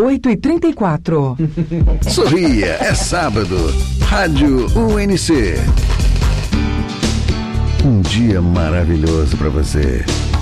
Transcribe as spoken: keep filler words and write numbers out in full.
oito e trinta e quatro. Sorria, é sábado. Rádio U N C. Um dia maravilhoso para você.